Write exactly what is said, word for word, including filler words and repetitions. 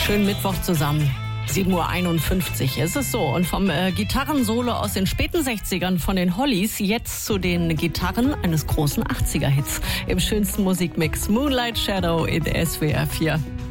Schönen Mittwoch zusammen. sieben Uhr einundfünfzig ist es so. Und vom äh, Gitarrensolo aus den späten sechzigern von den Hollies jetzt zu den Gitarren eines großen achtziger-Hits. Im schönsten Musikmix Moonlight Shadow in S W R vier.